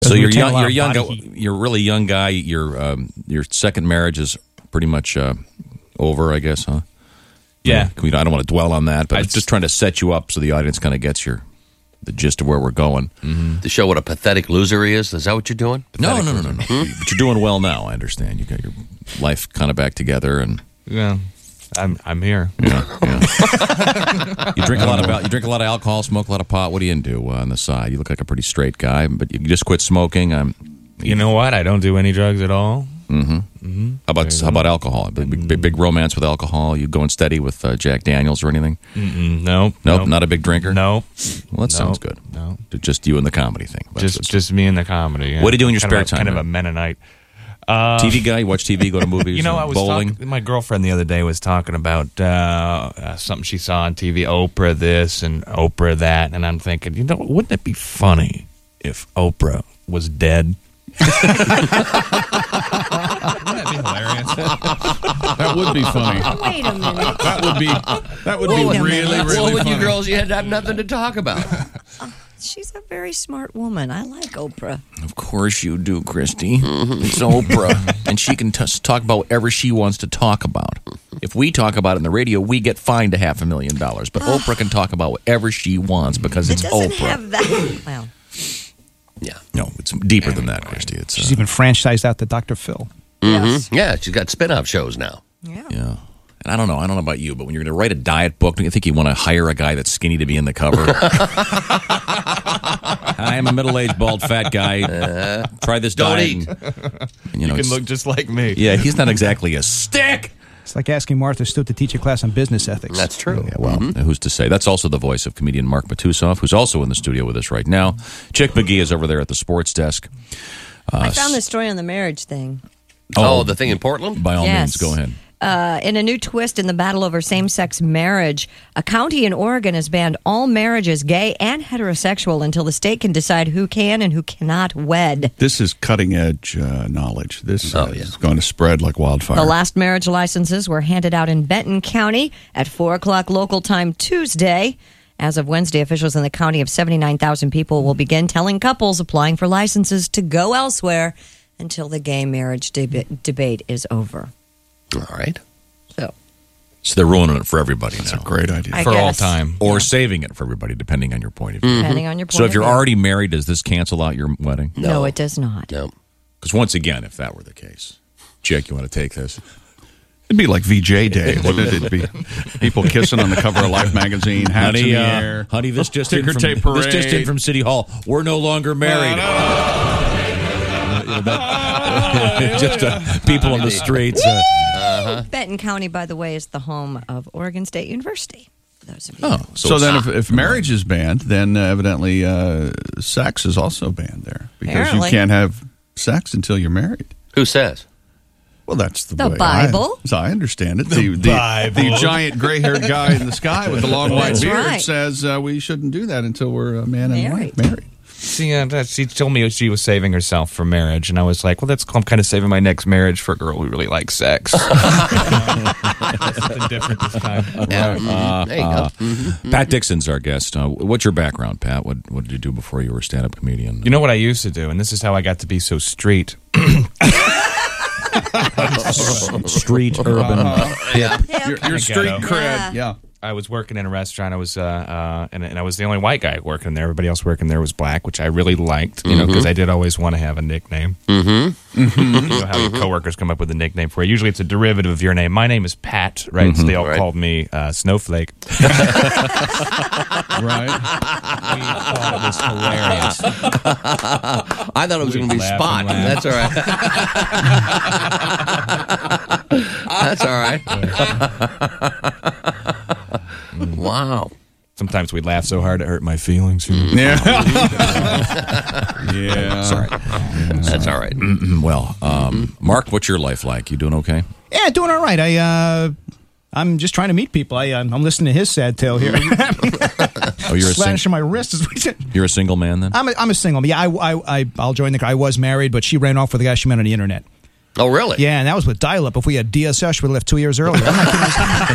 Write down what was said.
So you're young. You're You're young. young. You're a really young guy. Your second marriage is pretty much over, I guess, huh? Yeah. I don't want to dwell on that, but I'm just trying to set you up so the audience kind of gets the gist of where we're going. Mm-hmm. To show what a pathetic loser he is? Is that what you're doing? No. But you're doing well now, I understand. You got your life kind of back together. And Yeah. I'm here. Yeah. You drink a lot of alcohol, smoke a lot of pot. What do you do on the side? You look like a pretty straight guy, but you just quit smoking. You know what? I don't do any drugs at all. Mm-hmm. How about alcohol? Big romance with alcohol? You going steady with Jack Daniels or anything? Nope. Not a big drinker? Nope. Well, that sounds good. No. Just you and the comedy thing. Just me and the comedy. Yeah. What do you do in your spare time? Kind of a Mennonite. TV guy? You watch TV, go to movies? I was bowling? my girlfriend the other day was talking about something she saw on TV, Oprah this and Oprah that, and I'm thinking, wouldn't it be funny if Oprah was dead? Wouldn't that be hilarious? That would be funny. Wait a minute. That would be really What funny. would you girls? You had to have nothing to talk about. She's a very smart woman. I like Oprah. Of course you do, Christy. It's Oprah, and she can talk about whatever she wants to talk about. If we talk about it in the radio, we get fined $500,000. But Oprah can talk about whatever she wants because it's It doesn't Oprah. have that. Well, Yeah. No, it's deeper than that, Christy. It's She's even franchised out to Dr. Phil. yes. Yeah, she's got spin-off shows now. Yeah. yeah. And I don't know about you, but when you're going to write a diet book, don't you think you want to hire a guy that's skinny to be in the cover? I am a middle-aged, bald, fat guy. Try this Don't diet. eat. And, You can look just like me. Yeah, he's not exactly a stick. It's like asking Martha Stewart to teach a class on business ethics. That's true. Yeah, well, who's to say? That's also the voice of comedian Mark Matusoff, who's also in the studio with us right now. Chick McGee is over there at the sports desk. I found this story on the marriage thing. Oh, the thing in Portland? By all Yes. means, go ahead. In a new twist in the battle over same-sex marriage, a county in Oregon has banned all marriages, gay and heterosexual, until the state can decide who can and who cannot wed. This is cutting-edge knowledge. This Oh, is going to spread like wildfire. The last marriage licenses were handed out in Benton County at 4 o'clock local time Tuesday. As of Wednesday, officials in the county of 79,000 people will begin telling couples applying for licenses to go elsewhere until the gay marriage debate is over. All right. So they're ruining it for everybody That's now. a great idea. I For all guess. time. Or saving it for everybody, depending on your point of view. Depending on your point So if you're of view. already married, does this cancel out your wedding? No, it does not. No. Because once again, if that were the case, Chick, you want to take this? It'd be like VJ Day, wouldn't it? It'd be people kissing on the cover of Life magazine, hats in the air. Honey, this just Ticker in tape from, this parade. just in from City Hall. We're no longer married. Just people on the streets. Benton County, by the way, is the home of Oregon State University. For those of you. Oh, So then if marriage is banned, then evidently sex is also banned there. Because Apparently. you can't have sex until you're married. Who says? Well, that's the way Bible. as I understand it. The Bible. giant gray-haired guy in the sky with the long white That's beard right. says we shouldn't do that until we're a man and wife married. She told me she was saving herself for marriage, and I was like, well, I'm kind of saving my next marriage for a girl who really likes sex. Something different this time. There you go. Pat Dixon's our guest. What's your background, Pat? What did you do before you were a stand-up comedian? You know what I used to do, and this is how I got to be so street. Street, urban, hip. Your street ghetto. cred. Yeah. I was working in a restaurant. I was and I was the only white guy working there. Everybody else working there was black, which I really liked, because I did always want to have a nickname. You know how your coworkers come up with a nickname for you. Usually it's a derivative of your name. My name is Pat, right? So they all called me Snowflake. Right. We thought it was hilarious. I thought it was going to be Laugh Spot. and laugh. That's all right. Wow. Sometimes we'd laugh so hard it hurt my feelings. Yeah. Yeah. Sorry. That's all right. Well, Mark, what's your life like? You doing okay? Yeah, doing all right. I'm just trying to meet people. I'm listening to his sad tale here. Oh, you're Slashing my wrist. You're a single man then? I'm a single. Yeah, I'll join the. I was married, but she ran off with a guy she met on the internet. Oh, really? Yeah, and that was with dial-up. If we had DSL, she would have left 2 years earlier. I'm not kidding.